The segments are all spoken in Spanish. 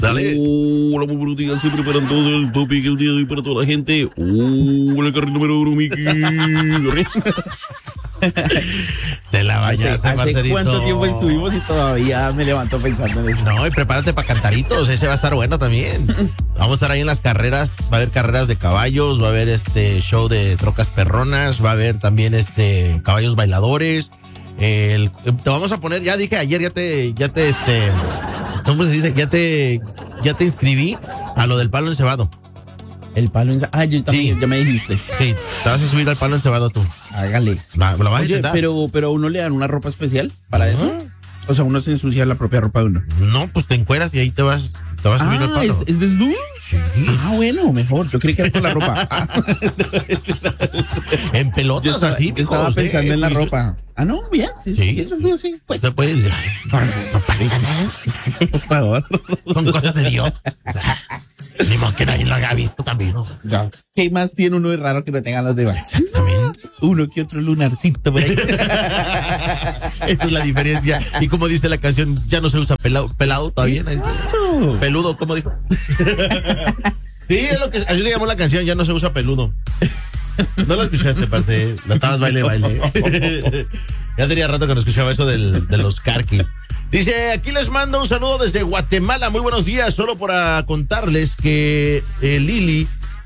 Dale. Hola, muy buenos días. Siempre para todo el topic el día de hoy para toda la gente. Hola, el carril número 1, Miki. Te la bañaste, ¿Hace Marcelito. cuánto tiempo estuvimos y todavía me levanto pensando en eso? No, y prepárate para cantaritos, ese va a estar bueno también. Vamos a estar ahí en las carreras, va a haber carreras de caballos, va a haber show de trocas perronas, va a haber también caballos bailadores. Te vamos a poner, ya dije ayer, ¿cómo se dice? Ya te inscribí a lo del palo encebado. El palo en... Ah, yo también, Sí. ya me dijiste. Sí, te vas a subir al palo encebado tú. Hágale. ¿Lo vas a Oye, intentar? pero a uno le dan una ropa especial para eso. O sea, uno se ensucia la propia ropa de uno. No, pues te encueras y ahí te vas a subir al palo. ¿Es desnudo? Sí. Ah, bueno, mejor. Yo creí que era con la ropa. En pelotas Yo estaba, así. estaba pensando en la ropa. Ah, no, bien. Sí, Sí. es desnudo, sí. Pues, No puedes. No pasa nada. por favor. Son cosas de Dios. Ni modo que nadie lo haya visto también. ¿No? Ya. ¿Qué más tiene uno de raro que no tengan los demás? Exactamente. Uno que otro lunarcito por ahí. Esta es la diferencia. Y como dice la canción, ya no se usa pelado todavía. Exacto. Peludo, ¿cómo dijo? Sí, es lo que así se llamó la canción, ya no se usa peludo. No lo escuchaste, parce. La estabas baile. Ya tenía rato que no escuchaba eso de los carquis. Dice, aquí les mando un saludo desde Guatemala. Muy buenos días. Solo para contarles que Lili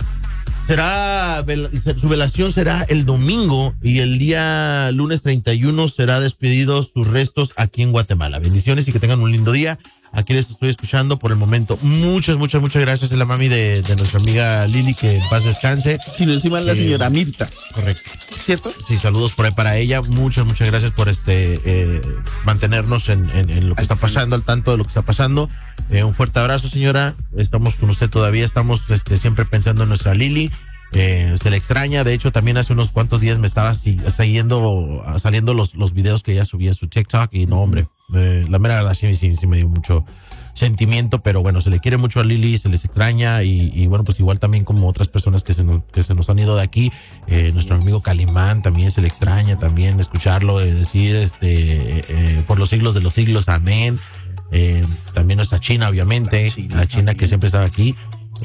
su velación será el domingo y el día lunes 31 será despedido sus restos aquí en Guatemala. Bendiciones y que tengan un lindo día. Aquí les estoy escuchando por el momento. Muchas gracias. Es la mami de nuestra amiga Lili, que en paz descanse. Si no estoy mal, la señora Mirta. Correcto. ¿Cierto? Sí, saludos por ahí para ella. Muchas gracias por mantenernos en lo que está pasando, al tanto de lo que está pasando. Un fuerte abrazo, señora. Estamos con usted todavía. Estamos siempre pensando en nuestra Lili. Se le extraña. De hecho, también hace unos cuantos días me estaba saliendo los videos que ella subía a su TikTok. Y no, hombre, la mera verdad sí me dio mucho sentimiento, pero bueno, se le quiere mucho a Lili, se les extraña y bueno, pues igual también como otras personas que se nos han ido de aquí, nuestro amigo Calimán también se le extraña también escucharlo, decir por los siglos de los siglos, amén. También nuestra China, obviamente, la China que siempre estaba aquí.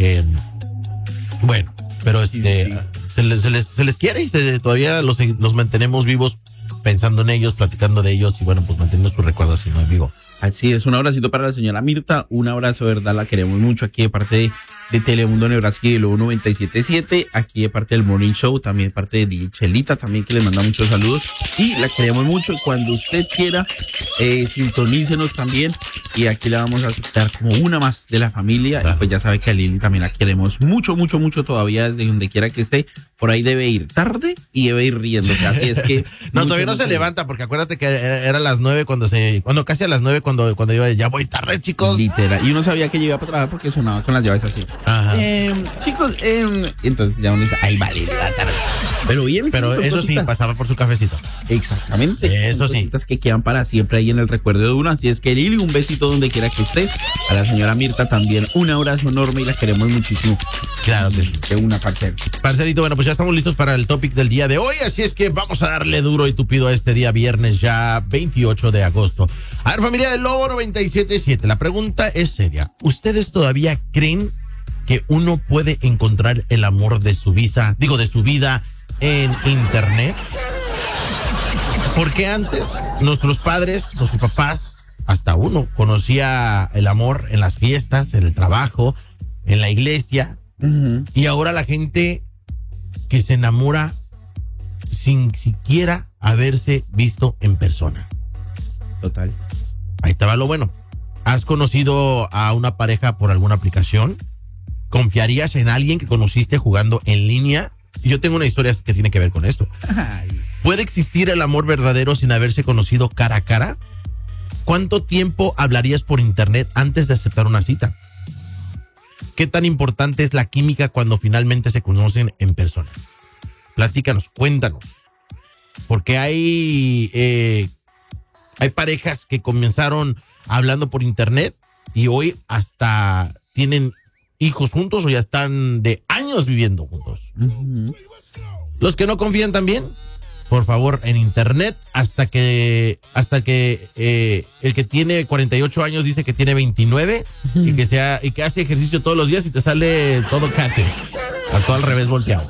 Bueno, pero Sí. se les quiere y todavía los mantenemos vivos pensando en ellos, platicando de ellos y bueno, pues manteniendo sus recuerdos, ¿no, amigo? Así es, un abracito para la señora Mirta, un abrazo, ¿verdad? La queremos mucho aquí de parte de Telemundo Nebraska y de Lobo 97.7, aquí de parte del Morning Show, también de parte de Chelita, también que le manda muchos saludos y la queremos mucho. Cuando usted quiera, sintonícenos también y aquí la vamos a aceptar como una más de la familia. Claro. Y pues ya sabe que a Lili también la queremos mucho todavía desde donde quiera que esté. Por ahí debe ir tarde y debe ir riéndose, así es que... No, todavía no se levanta porque acuérdate que era a las 9 casi a las 9 cuando iba, ya voy tarde, chicos. Literal. Y uno sabía que llegaba para trabajar porque sonaba con las llaves así. Ajá. Chicos, entonces ya uno dice, ay, vale, la tarde. Pero bien, Pero son eso cositas. sí, pasaba por su cafecito. Exactamente. Eso Son sí. cositas que quedan para siempre ahí en el recuerdo de uno. Así es que Lili, un besito donde quiera que estés. A la señora Mirta también un abrazo enorme y la queremos muchísimo. Claro que sí. De una parcera. Parcerito, bueno, pues ya estamos listos para el topic del día de hoy, así es que vamos a darle duro y tupido a este día viernes ya 28 de agosto. A ver, familia del Lobo 97.7, la pregunta es seria. ¿Ustedes todavía creen que uno puede encontrar el amor de su vida en internet? Porque antes nuestros padres, nuestros papás, hasta uno conocía el amor en las fiestas, en el trabajo, en la iglesia. Y ahora la gente que se enamora sin siquiera haberse visto en persona. Total. Ahí te va lo bueno. ¿Has conocido a una pareja por alguna aplicación? ¿Confiarías en alguien que conociste jugando en línea? Y yo tengo una historia que tiene que ver con esto. Ay. ¿Puede existir el amor verdadero sin haberse conocido cara a cara? ¿Cuánto tiempo hablarías por internet antes de aceptar una cita? ¿Qué tan importante es la química cuando finalmente se conocen en persona? Platícanos, cuéntanos. Porque hay parejas que comenzaron hablando por internet y hoy hasta tienen hijos juntos o ya están de años viviendo juntos. Los que no confían también, por favor, en internet, hasta que el que tiene 48 años dice que tiene 29 y que hace ejercicio todos los días y te sale todo cate, a todo al revés volteado.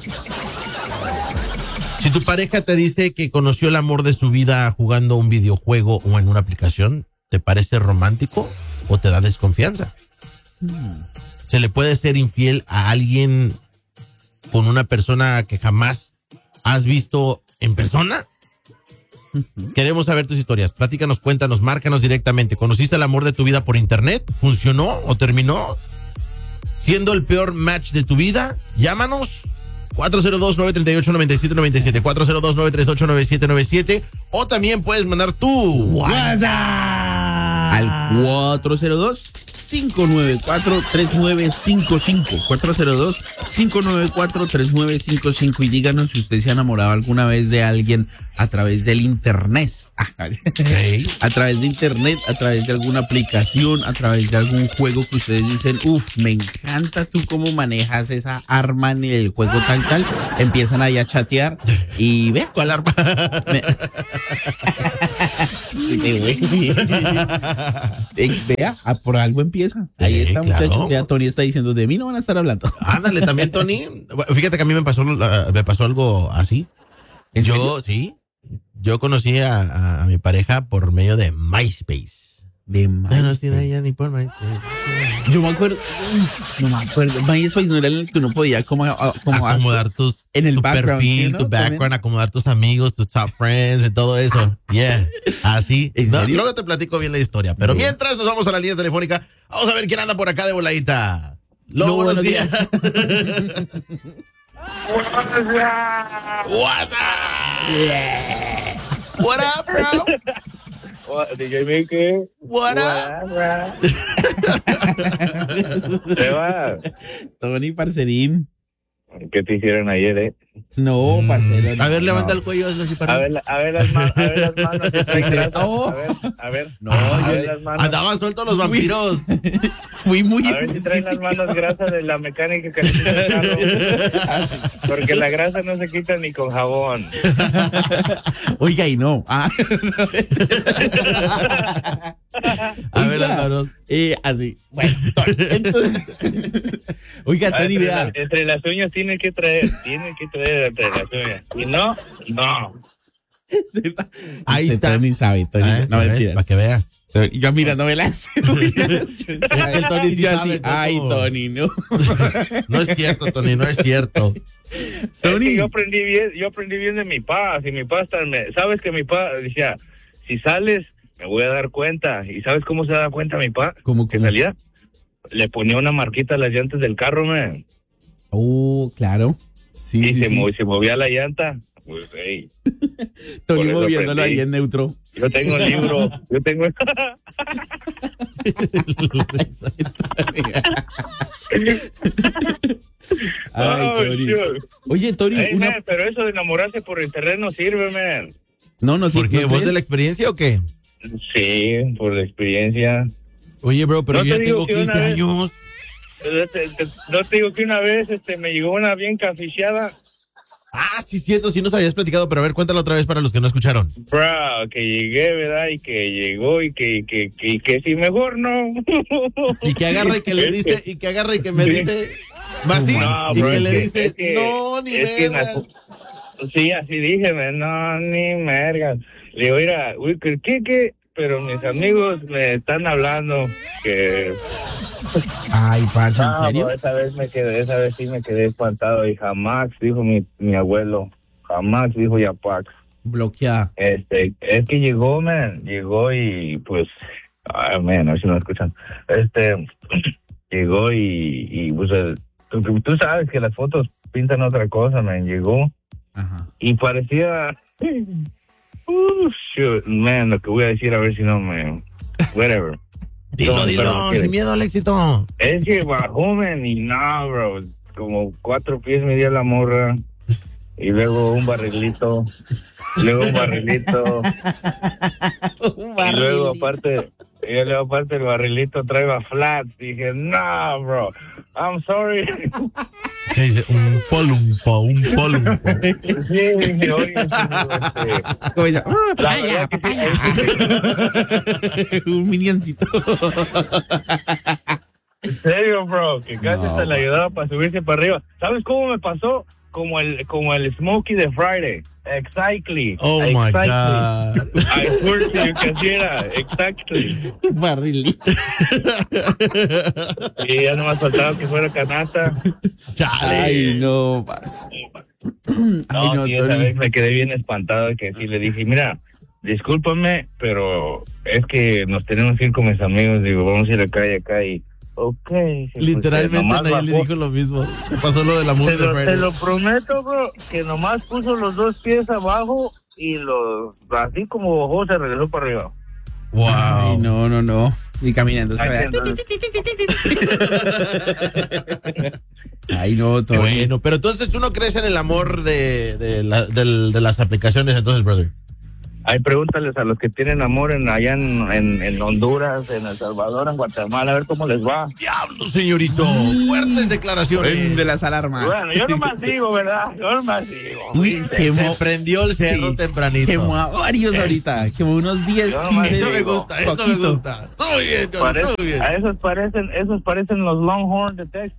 Si tu pareja te dice que conoció el amor de su vida jugando un videojuego o en una aplicación, ¿te parece romántico o te da desconfianza? ¿Se le puede ser infiel a alguien con una persona que jamás has visto en persona? Queremos saber tus historias. Platícanos, cuéntanos, márcanos directamente. ¿Conociste el amor de tu vida por internet? ¿Funcionó o terminó siendo el peor match de tu vida? Llámanos 402-938-9797, 402-938-9797, o también puedes mandar tu WhatsApp al 402-594-3955, 402-594-3955, y díganos si usted se ha enamorado alguna vez de alguien a través del internet, a través de internet, a través de alguna aplicación, a través de algún juego que ustedes dicen, me encanta tú cómo manejas esa arma en el juego tal, empiezan ahí a chatear y ve cuál arma. Vea, por algo empieza. Ahí está, claro. Muchacho. Vea, Tony está diciendo, de mí no van a estar hablando. Ándale, también, Tony. Fíjate que a mí me pasó algo así. Yo conocí a mi pareja por medio de MySpace. No, sí, ella ni por MySpace. Yo me acuerdo, MySpace no era el que uno podía como acomodar tu perfil, ¿sí, no? Tu background, ¿también? Acomodar tus amigos, tus top friends y todo eso. Yeah, así. No, luego te platico bien la historia. Pero mientras nos vamos a la línea telefónica, vamos a ver quién anda por acá de voladita. Buenos días. What's up? Yeah. What up, bro? DJ Mickey. What up? ¿Qué va? Tony, parcerín. ¿Qué te hicieron ayer, No, parcero. A ver, levanta el cuello, hazlo así para a ver las manos. A ver. No, las manos. Andaban sueltos los vampiros. Fui muy específico. Si traen las manos grasas de la mecánica que le el carro. Porque la grasa no se quita ni con jabón. Oiga, y no. A ver las manos. Así. Bueno, entonces. Oiga, Tony, vea. Entre las uñas tiene que traer entre las uñas. Y no. Ahí está. Tony sabe, Tony. No, mentira. Para que veas. Yo mirándome las uñas. El Tony sí sabe, ay, Tony, no. No es cierto, Tony, no es cierto. Tony. Es que yo aprendí bien de mi papá. Si mi papá sabes que mi papá decía, si sales, me voy a dar cuenta. ¿Y sabes cómo se da cuenta mi papá? ¿Cómo? Que salía, le ponía una marquita a las llantas del carro, man. Claro. Sí, y se movía la llanta. Pues, hey. Tony moviéndolo ahí en neutro. Yo tengo el libro. Ay, Tony. Oye, Tony. Man, pero eso de enamorarse por internet no sirve, man. No, ¿por qué? ¿Vos de la experiencia o qué? Sí, por la experiencia. Oye, bro, pero yo ya tengo 15 años. No te digo que una vez me llegó una bien caficiada. Sí, cierto, sí nos habías platicado, pero a ver, cuéntalo otra vez para los que no escucharon. Bro, que llegué, ¿verdad? Y que llegó y que si mejor no. Y que agarra y que le dice, y que agarra y que me dice, ¿Masí? No, y bro, que le dice, no, ni vergas. Sí, así dije, no, ni mergas. Le digo, mira, ¿qué? Pero mis amigos me están hablando que... Ay, parce, ¿en serio? Pues esa vez sí me quedé espantado y jamás dijo mi abuelo, jamás dijo Yapax. Bloqueada. Es que llegó y pues, a ver si no me escuchan. Llegó y pues tú sabes que las fotos pintan otra cosa, llegó. Ajá. Y parecía... shoot, lo que voy a decir a ver si no me... Whatever. Dilo, sin miedo al éxito. Es que bajó, y no, bro, como 4 pies me dio la morra, y luego un barrilito, y luego aparte el barrilito traía flat. Dije, no, bro, I'm sorry. ¿Qué dice? Un polumpo. Sí, oye, ¿Cómo dice? papaya. Un minioncito. En serio, bro, que casi No, se le ayudaba para subirse para arriba. ¿Sabes cómo me pasó? Como el Smokey de Friday. Exactly. Oh my God. I swear to you que así era. Exactly. Barrilito. Y ya no me faltaba que fuera canasta. Chale. Ay, no, parce. Ay, no, Sí, esa Tony. vez me quedé bien espantado que sí le dije, mira, discúlpame, pero es que nos tenemos que ir con mis amigos. Digo, vamos a ir acá y acá y... Ok. Literalmente nadie le dijo lo mismo. Pasó lo de la movie de Te Friday. lo prometo, bro, que nomás puso los dos pies abajo y así como bajó se regresó para arriba. Wow. Ay, no. Y caminando se Ay, vea. entonces, Ay, no, Tony. Bueno, pero entonces tú no crees en el amor de las aplicaciones, entonces, brother. Ahí pregúntales a los que tienen amor allá en Honduras, en El Salvador, en Guatemala, a ver cómo les va. Diablo, señorito. Fuertes declaraciones. De las alarmas. Bueno, yo nomás digo, ¿verdad? Yo nomás digo. Uy, Se prendió el cerro tempranito. Quemó a varios ahorita. Quemó unos 10, Yo 15. Eso me gusta, eso me poquito. gusta. Todo bien, Johnny, todo bien. A esos parecen los Longhorns de Texas.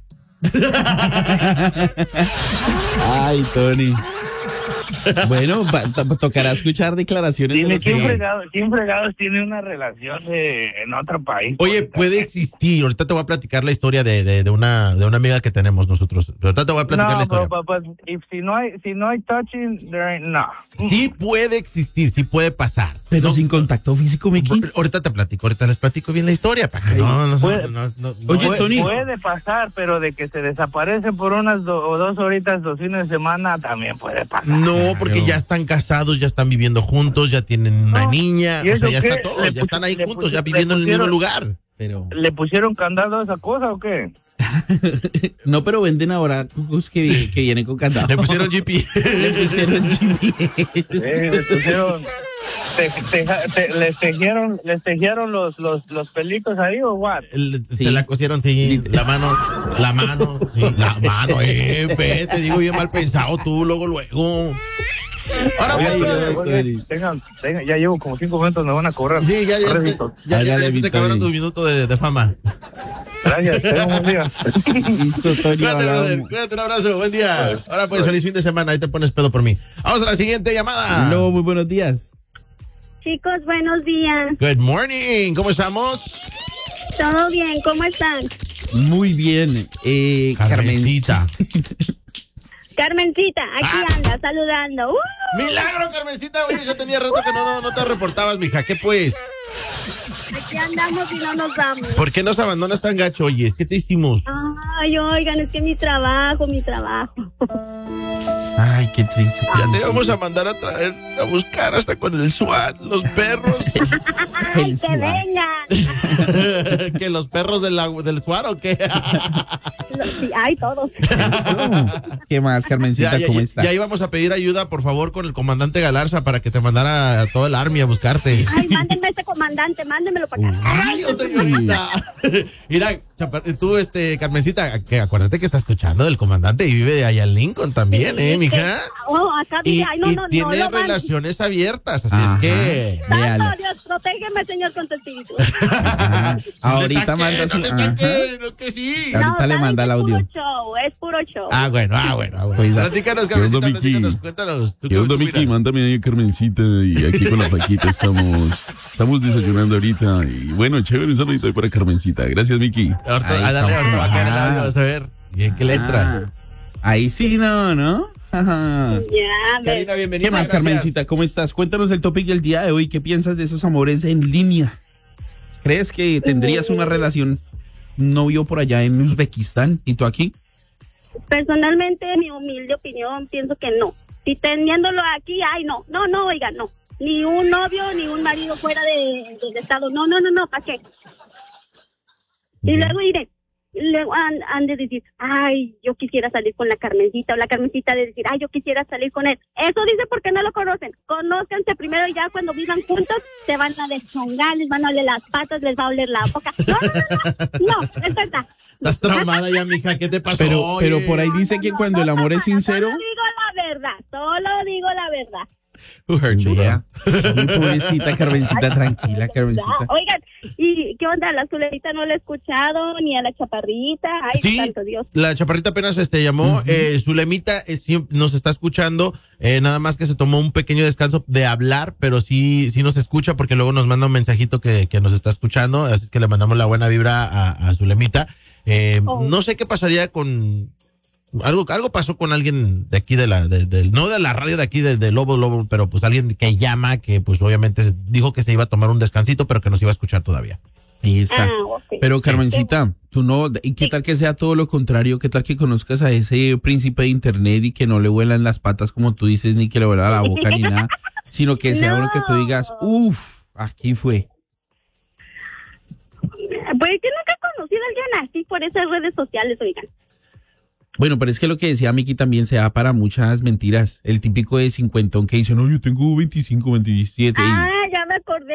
Ay, Tony. Bueno, tocará escuchar declaraciones de Dime, los ¿quién fregados tiene una relación en otro país? Oye, puede existir. Ahorita te voy a platicar la historia de una amiga que tenemos nosotros. Ahorita te voy a platicar la historia. Si no hay touching, there ain't no. Sí puede existir, sí puede pasar. Pero No, sin contacto físico, Mickey. ahorita te platico, ahorita les platico bien la historia. Para que no. Oye, Tony. Puede pasar, pero de que se desaparecen por unas o 2 horitas los fines de semana también puede pasar. No, porque ya están casados, ya están viviendo juntos, ya tienen una niña, ¿y o sea, eso ya qué? está todo, Le ya están ahí le juntos, pusi- ya le viviendo en el mismo pusieron- lugar. Pero ¿Le pusieron candado a esa cosa o qué? no, pero venden ahora cucús que vienen con candado. Le pusieron GP. Le pusieron GPS. Les pusieron... ¿Les tejieron los pelitos ahí o what? Sí. Se la cosieron, sí, la mano, sí, la mano, te digo bien mal pensado tú, luego. Ahora, Oye, pues, brother, oye, tengan, ya llevo como 5 minutos, me van a correr. sí, ya Correcito. Hágale, se te mi acabaron Tony. tus minutos de fama. Gracias, tengan un buen día. Listo, Tony. Cuídate, brother, hablamos. cuídate, un abrazo, buen día. Ahora pues, feliz fin de semana, ahí te pones pedo por mí. Vamos a la siguiente llamada. Hello, muy buenos días. Chicos, buenos días. Good morning, ¿cómo estamos? ¿Todo bien? ¿Cómo están? Muy bien. Carmencita. Carmencita, aquí Ah. anda, saludando. Milagro, Carmencita, oye, yo tenía rato que no te reportabas, mija, ¿qué pues? Aquí andamos y no nos vamos. ¿Por qué nos abandonas tan gacho, oye? ¿Qué te hicimos? Ay, oigan, es que mi trabajo. Ay, qué triste. Ya te vamos a mandar a buscar hasta con el SWAT, los perros. Ay, El que SWAT. vengan. ¿Que los perros del SWAT o qué? Sí, ay, todos. Eso. ¿Qué más, Carmencita? ¿Cómo estás? Ya íbamos a pedir ayuda, por favor, con el comandante Galarza para que te mandara a todo el Army a buscarte. Ay, mándenme a este comandante, mándemelo para acá. ¡Ay, oh, señorita! Mira, tú, Carmencita, que acuérdate que está escuchando del comandante y vive allá en Lincoln también, mija? Oh, acá Y, dice, ay, no, y no, tiene no lo van. relaciones abiertas, así Ajá. es que... Véalo. Santo Dios, protégeme, Señor, con tu espíritu. Ajá. Ahorita mandas no Ajá. no que sí. Ahorita le ¿sabes? manda el audio. Es puro show. Ah, bueno. Pues, Platícanos, ¿qué onda, Carmencita, Miki? platícanos, cuéntanos. ¿Tú ¿Qué onda, tú Miki? miras? Mándame ahí a Carmencita y aquí con la Paquita estamos desayunando ahorita y bueno, chévere, un saludito ahí para Carmencita. Gracias, Miki. Ahorita, dale, ahorita va a caer el audio, vas a ver. Bien, ¿qué letra? Ah, ahí sí, no. Ajá. Ya, ves. Karina, bienvenida. ¿Qué más, gracias. Carmencita? ¿Cómo estás? Cuéntanos el topic del día de hoy. ¿Qué piensas de esos amores en línea? ¿Crees que tendrías una relación novio por allá en Uzbekistán y tú aquí? Personalmente, mi humilde opinión, pienso que no. Si teniéndolo aquí, ay, no, oiga, no. Ni un novio, ni un marido fuera del estado. No, ¿para qué? Y Bien. luego, miren, han de decir, ay, yo quisiera salir con la Carmencita, o la Carmencita de decir, ay, yo quisiera salir con él. Eso dice porque no lo conocen. Conózcanse primero y ya cuando vivan juntos se van a deschongar, les van a oler las patas, les va a oler la boca. No, es verdad. Estás traumada ya, mija, ¿qué te pasó? Pero por ahí dice que cuando el amor es sincero. Solo digo la verdad. Who hurt you, Vea. Sí, pobrecita Carmencita, tranquila, Carmencita. Oigan, ¿y qué onda? La Zulerita no la he escuchado, ni a la Chaparrita. Ay, Sí, santo Dios. la Chaparrita apenas llamó. Zulemita nos está escuchando. Nada más que se tomó un pequeño descanso de hablar, pero sí nos escucha porque luego nos manda un mensajito que nos está escuchando. Así es que le mandamos la buena vibra a Zulemita. No sé qué pasaría con... Algo pasó con alguien de aquí no de la radio de aquí de Lobo, pero pues alguien que llama, que pues obviamente dijo que se iba a tomar un descansito, pero que nos iba a escuchar todavía. Ahí está. Okay. Pero Carmencita, tú no, ¿y qué tal que sea todo lo contrario? ¿Qué tal que conozcas a ese príncipe de internet y que no le vuelan las patas como tú dices, ni que le vuela la boca ni nada, sino que sea uno que tú digas, aquí fue? Pues que nunca he conocido a alguien así por esas redes sociales, oigan. Bueno, pero es que lo que decía Miki también se da para muchas mentiras. El típico de cincuentón que dice, no, yo tengo 25, 27. Ya me acordé.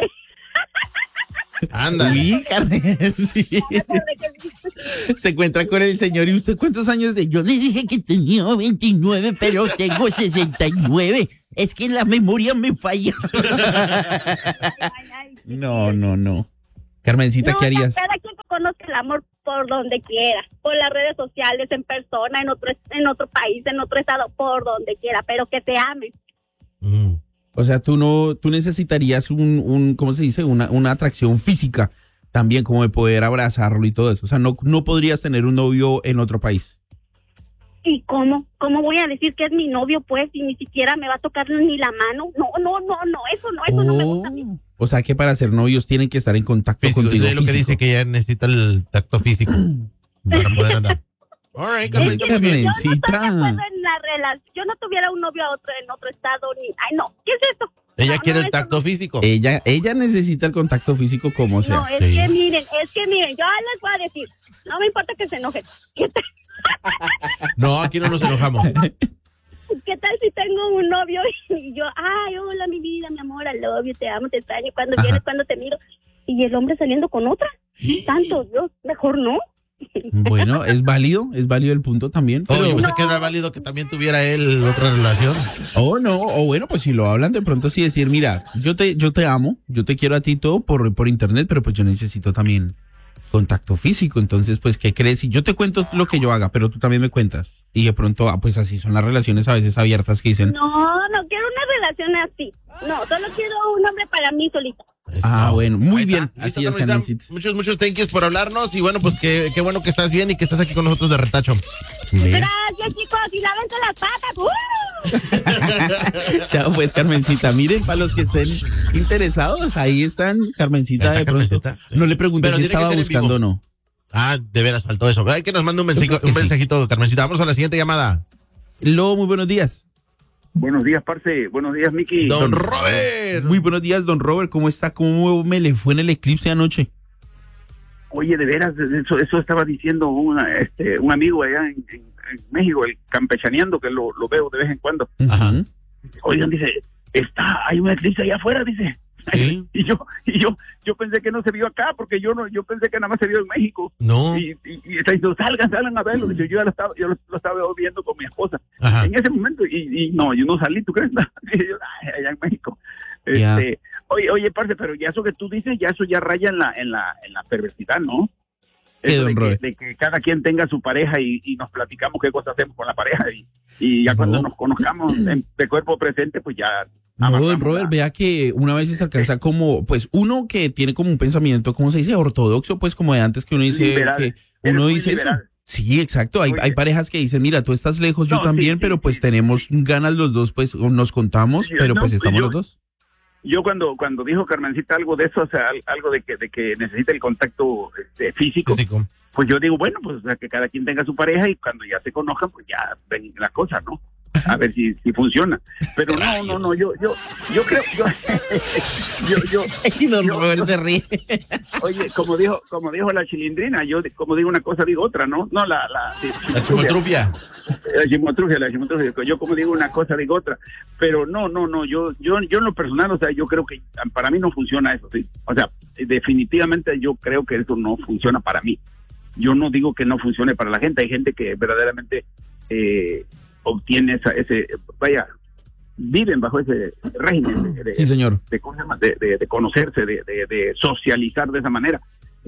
Anda. Sí, Carmen, sí. Se encuentra con el señor, ¿y usted cuántos años de? Yo le dije que tenía 29, pero tengo 69. Es que la memoria me falla. No. Carmencita, ¿qué harías? Cada quien conoce el amor por donde quiera, por las redes sociales, en persona, en otro país, en otro estado, por donde quiera, pero que te amen. O sea, tú necesitarías ¿cómo se dice? Una atracción física también, como de poder abrazarlo y todo eso. O sea, no podrías tener un novio en otro país. ¿Y cómo? ¿Cómo voy a decir que es mi novio, pues, y ni siquiera me va a tocar ni la mano? No, eso no me gusta a mí. O sea, que para ser novios tienen que estar en contacto contigo Es lo que dice que ella necesita el tacto físico para poder andar. All right, Carmencita. Yo no estoy de acuerdo en la relación. Yo no tuviera un novio en otro estado, ni... Ay, no, ¿qué es esto? Ella quiere el tacto físico. Ella necesita el contacto físico como sea. No, es que miren, yo les voy a decir, no me importa que se enojen. No, aquí no nos enojamos. ¿Qué tal si tengo un novio y yo, ay, hola, mi vida, mi amor, I love you, te amo, te extraño, cuando vienes, cuando te miro, y el hombre saliendo con otra? Santo Dios, mejor no. Bueno, es válido el punto también. Pero Pero... yo pensé que era válido que también tuviera él otra relación. Bueno, pues si lo hablan de pronto sí decir, mira, yo te amo, yo te quiero a ti todo por internet, pero pues yo necesito también contacto físico. Entonces, pues, ¿qué crees? Si yo te cuento lo que yo haga, pero tú también me cuentas. Y de pronto, pues así son las relaciones a veces abiertas que dicen. No quiero una relación así. No, solo quiero un hombre para mí solito. Bueno, muy Ahí bien. está. Así Listo, es, Carmencita. Carmencita. Muchos thank yous por hablarnos. Y bueno, pues qué bueno que estás bien y que estás aquí con nosotros de retacho. Gracias, chicos, y lávense las patas. Chao, pues, Carmencita. Miren, para los que estén interesados, ahí están, Carmencita. Ahí está De pronto. Carmencita. No le pregunté Pero si tiene que estaba ser en buscando o vivo. no. De veras, faltó eso. Hay que nos mande un mensajito, Carmencita. Vamos a la siguiente llamada. Muy buenos días. Buenos días, parce. Buenos días, Miki. Don Robert. Muy buenos días, don Robert. ¿Cómo está? ¿Cómo me le fue en el eclipse anoche? Oye, de veras, eso estaba diciendo un amigo allá en México, el campechaneando, que lo veo de vez en cuando. Ajá. Oigan, dice, hay una eclipse allá afuera, dice. ¿Sí? Y yo pensé que no se vio acá, porque yo pensé que nada más se vio en México. No. Y está diciendo, salgan a verlo. Dice, yo lo estaba viendo con mi esposa. Ajá. En ese momento, y no, yo no salí, ¿tú crees? Allá en México. Ya. Oye, parce, pero ya eso que tú dices, eso ya raya en la perversidad, ¿no? ¿Qué, Eso don Robert? de que cada quien tenga su pareja y nos platicamos qué cosas hacemos con la pareja y ya cuando nos conozcamos de cuerpo presente, pues ya... No, don Robert, vea que una vez se alcanza como, pues uno que tiene como un pensamiento, ¿cómo se dice? Ortodoxo, pues como de antes que uno dice Liberal. que Eres uno muy dice liberal. eso. Sí, exacto. Hay parejas que dicen, mira, tú estás lejos, yo No, también, sí, pero pues tenemos ganas los dos, pues nos contamos, pero No, pues estamos yo- los dos. Yo cuando dijo Carmencita algo de eso, o sea, algo de que necesita el contacto físico, pues yo digo, bueno, pues o sea, que cada quien tenga su pareja y cuando ya se conozcan, pues ya ven las cosas, ¿no? a ver si funciona. Pero no, yo creo, Don Robert se ríe. Oye, como dijo la Chilindrina, yo como digo una cosa digo otra, ¿no? No, la chimotrufia. La chimotrufia. Yo como digo una cosa digo otra. Pero no, yo en lo personal, o sea, yo creo que para mí no funciona eso, ¿sí? O sea, definitivamente yo creo que eso no funciona para mí. Yo no digo que no funcione para la gente, hay gente que verdaderamente obtiene viven bajo ese régimen sí, señor. de conocerse, de socializar de esa manera.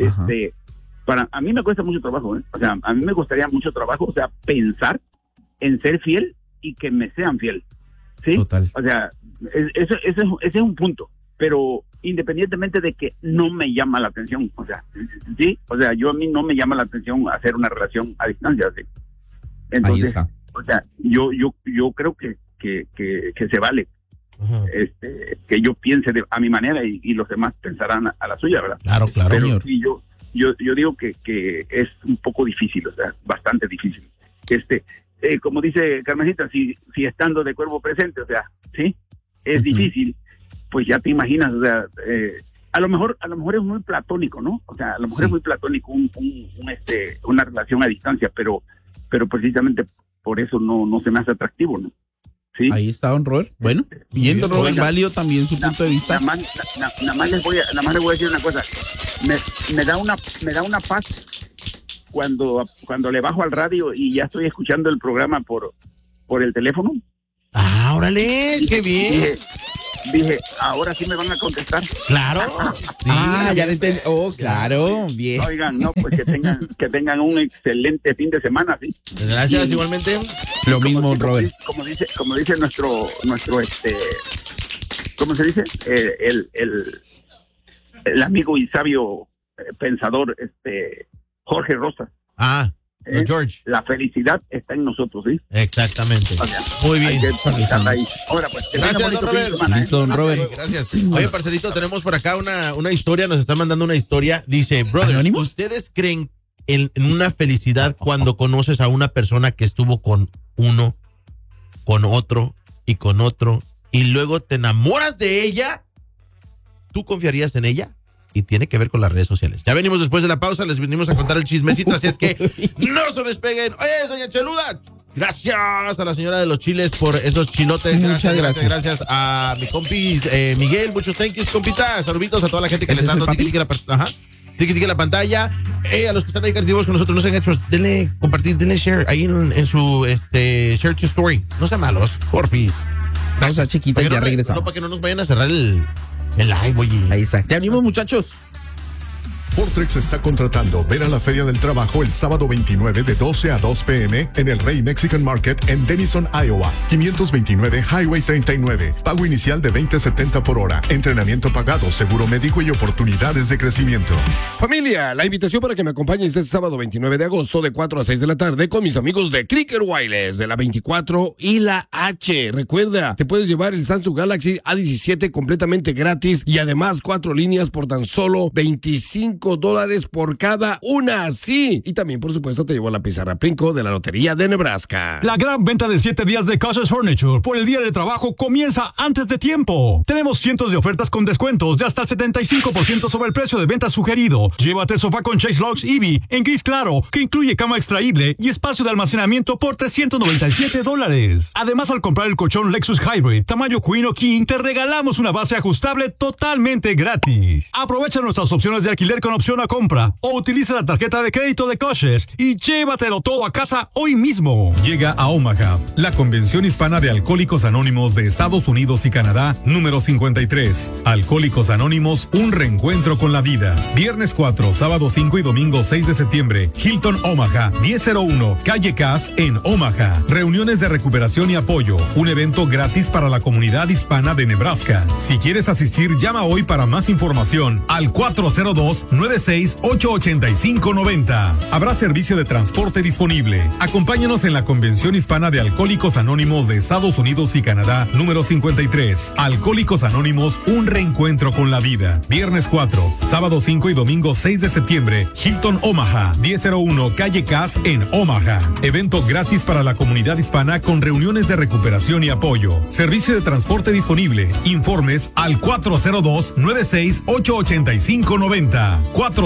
A mí me cuesta mucho trabajo, ¿eh? O sea, a mí me costaría mucho trabajo, o sea, pensar en ser fiel y que me sean fiel, ¿sí? Total. O sea, ese es un punto, pero independientemente de que no me llama la atención, o sea, sí, o sea, a mí no me llama la atención hacer una relación a distancia, ¿sí? Entonces, ahí está. O sea, yo creo que se vale. Ajá. Que yo piense a mi manera y los demás pensarán a la suya, ¿verdad? Claro, pero señor. Sí, yo digo que es un poco difícil, o sea, bastante difícil. Como dice Carmencita, si estando de cuerpo presente, o sea, sí, es difícil, pues ya te imaginas, o sea, a lo mejor es muy platónico, ¿no? O sea, a lo mejor es muy platónico una relación a distancia, pero precisamente por eso no se me hace atractivo, ¿no? ¿Sí? Ahí está, don Robert. Bueno, bien, don Robert, válido también su punto de vista. Nada más les voy a decir una cosa. Me da una paz cuando le bajo al radio y ya estoy escuchando el programa por el teléfono. Ah, órale, qué bien. Dije, ahora sí me van a contestar. Claro. Sí, ya lo entendí. Oh, claro, bien. Oigan, no, pues que tengan un excelente fin de semana, ¿sí? Gracias, igualmente. Lo mismo, Robert. Como dice nuestro ¿cómo se dice? El amigo y sabio pensador, Jorge Rosa. George. La felicidad está en nosotros, ¿sí? Exactamente. O sea, muy bien. Ahora, pues, gracias, don Robert. Listo, don Robert. Gracias. Oye, parcerito, tenemos por acá una historia, nos están mandando una historia. Dice, brothers, ¿Anónimo? ¿Ustedes creen en una felicidad cuando conoces a una persona que estuvo con uno, con otro y con otro, y luego te enamoras de ella? ¿Tú confiarías en ella? Y tiene que ver con las redes sociales. Ya venimos después de la pausa, les venimos a contar el chismecito, así es que no se despeguen. Oye, doña Cheluda, gracias a la señora de los chiles por esos chilotes. Muchas gracias. Gracias a mi compis Miguel, muchos thank yous, compita. Saluditos a toda la gente que le está dando tiki la pantalla. A los que están ahí creativos con nosotros, no sean hechos, denle compartir, denle share ahí en su share to story. No sean malos, porfis. Pausa chiquita y ya regresamos. No, para que no nos vayan a cerrar el live, oye. Ahí está. Ya venimos, muchachos. Fortrex está contratando. Ven a la Feria del Trabajo el sábado 29 de 12 a 2 p.m. en el Rey Mexican Market en Denison, Iowa. 529 Highway 39. Pago inicial de $20.70 por hora. Entrenamiento pagado, seguro médico y oportunidades de crecimiento. Familia, la invitación para que me acompañen este sábado 29 de agosto de 4 a 6 de la tarde con mis amigos de Cricket Wireless de la 24 y la H. Recuerda, te puedes llevar el Samsung Galaxy A17 completamente gratis y además 4 líneas por tan solo $25 por cada una, sí. Y también, por supuesto, te llevo la pizarra Plinko de la Lotería de Nebraska. La gran venta de 7 días de Cautious Furniture por el Día del Trabajo comienza antes de tiempo. Tenemos cientos de ofertas con descuentos de hasta el 75% sobre el precio de venta sugerido. Llévate el sofá con Chase Lux Eevee en gris claro, que incluye cama extraíble y espacio de almacenamiento por $397. Además, al comprar el colchón Lexus Hybrid tamaño Queen o King, te regalamos una base ajustable totalmente gratis. Aprovecha nuestras opciones de alquiler con opción a compra o utiliza la tarjeta de crédito de Cautious y llévatelo todo a casa hoy mismo. Llega a Omaha la Convención Hispana de Alcohólicos Anónimos de Estados Unidos y Canadá número 53. Alcohólicos Anónimos, un reencuentro con la vida. Viernes 4, sábado 5 y domingo 6 de septiembre. Hilton Omaha, 1001, calle Cass en Omaha. Reuniones de recuperación y apoyo. Un evento gratis para la comunidad hispana de Nebraska. Si quieres asistir, llama hoy para más información al 402 402-968-8590. Habrá servicio de transporte disponible. Acompáñanos en la Convención Hispana de Alcohólicos Anónimos de Estados Unidos y Canadá, número 53. Alcohólicos Anónimos, un reencuentro con la vida. Viernes 4, sábado 5 y domingo 6 de septiembre, Hilton Omaha, 1001 Calle Cass en Omaha. Evento gratis para la comunidad hispana con reuniones de recuperación y apoyo. Servicio de transporte disponible. Informes al 402-968-8590.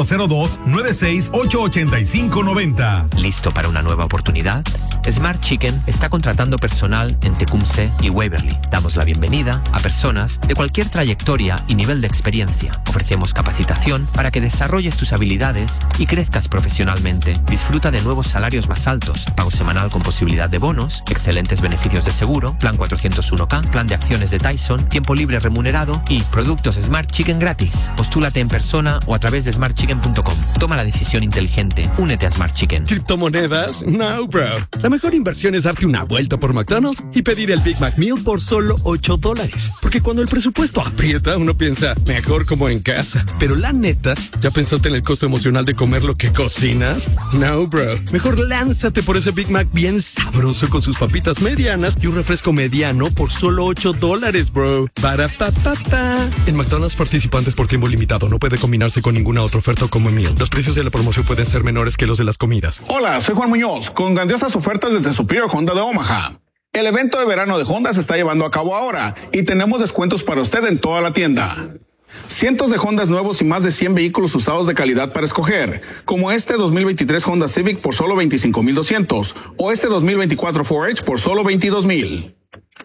402-968-8590. ¿Listo para una nueva oportunidad? Smart Chicken está contratando personal en Tecumseh y Waverly. Damos la bienvenida a personas de cualquier trayectoria y nivel de experiencia. Ofrecemos capacitación para que desarrolles tus habilidades y crezcas profesionalmente. Disfruta de nuevos salarios más altos, pago semanal con posibilidad de bonos, excelentes beneficios de seguro, plan 401k, plan de acciones de Tyson, tiempo libre remunerado y productos Smart Chicken gratis. Postúlate en persona o a través de smartchicken.com. Toma la decisión inteligente. Únete a Smart Chicken. ¿Criptomonedas? No, bro. La mejor inversión es darte una vuelta por McDonald's y pedir el Big Mac Meal por solo $8. Porque cuando el presupuesto aprieta, uno piensa, mejor como en casa. Pero la neta, ¿ya pensaste en el costo emocional de comer lo que cocinas? No, bro. Mejor lánzate por ese Big Mac bien sabroso con sus papitas medianas y un refresco mediano por solo $8, bro. Baratapata. En McDonald's participantes por tiempo limitado. No puede combinarse con ninguna otra oferta como meal. Los precios de la promoción pueden ser menores que los de las comidas. Hola, soy Juan Muñoz, con grandiosas ofertas desde Superior Honda de Omaha. El evento de verano de Honda se está llevando a cabo ahora y tenemos descuentos para usted en toda la tienda. Cientos de Hondas nuevos y más de 100 vehículos usados de calidad para escoger, como este 2023 Honda Civic por solo $25,200 o este 2024 4H por solo $22,000.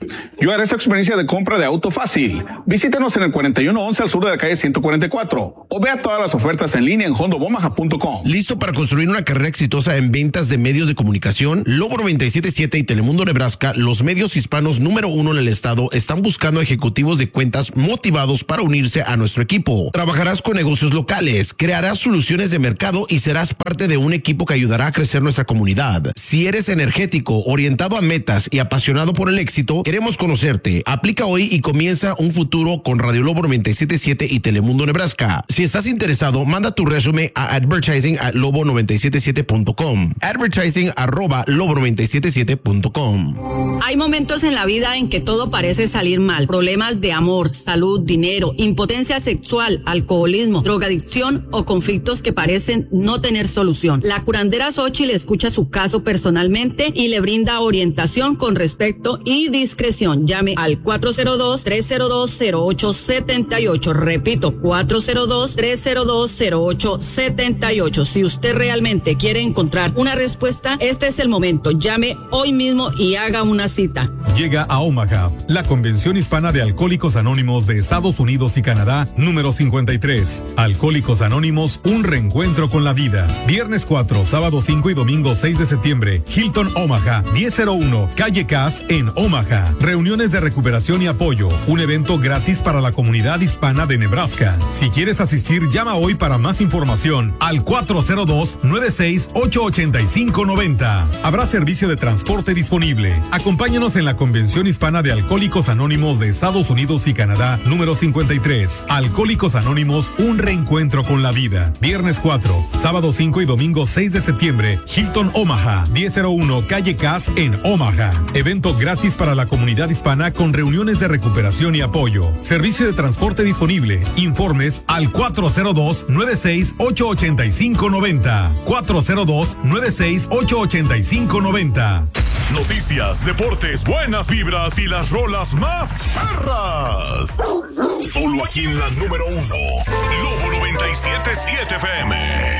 Yo haré esta experiencia de compra de auto fácil. Visítanos en el 4111 al sur de la calle 144 o vea todas las ofertas en línea en hondobomaha.com. ¿Listo para construir una carrera exitosa en ventas de medios de comunicación? Lobo 977 y Telemundo Nebraska, los medios hispanos número 1 en el estado, están buscando ejecutivos de cuentas motivados para unirse a nuestro equipo. Trabajarás con negocios locales, crearás soluciones de mercado y serás parte de un equipo que ayudará a crecer nuestra comunidad. Si eres energético, orientado a metas y apasionado por el éxito, queremos conocerte. Aplica hoy y comienza un futuro con Radio Lobo 977 y Telemundo Nebraska. Si estás interesado, manda tu resumen a advertising@lobo977.com. advertising@lobo977.com. Hay momentos en la vida en que todo parece salir mal. Problemas de amor, salud, dinero, impotencia sexual, alcoholismo, drogadicción o conflictos que parecen no tener solución. La curandera Xochitl escucha su caso personalmente y le brinda orientación con respeto y discreción. Llame al 402-302-0878. Repito, 402-302-0878. Si usted realmente quiere encontrar una respuesta, este es el momento. Llame hoy mismo y haga una cita. Llega a Omaha la Convención Hispana de Alcohólicos Anónimos de Estados Unidos y Canadá, número 53. Alcohólicos Anónimos, un reencuentro con la vida. Viernes 4, sábado 5 y domingo 6 de septiembre, Hilton Omaha, 1001 Calle Cass en Omaha. Reuniones de recuperación y apoyo. Un evento gratis para la comunidad hispana de Nebraska. Si quieres asistir, llama hoy para más información al 402-968-8590. Habrá servicio de transporte disponible. Acompáñanos en la Convención Hispana de Alcohólicos Anónimos de Estados Unidos y Canadá, número 53. Alcohólicos Anónimos, un reencuentro con la vida. Viernes 4, sábado 5 y domingo 6 de septiembre, Hilton Omaha, 1001 Calle Cass en Omaha. Evento gratis para la comunidad hispana con reuniones de recuperación y apoyo. Servicio de transporte disponible. Informes al 402-968-8590. 402-968-8590. Noticias, deportes, buenas vibras y las rolas más perras. Solo aquí en la número 1. Lobo 97.7 FM.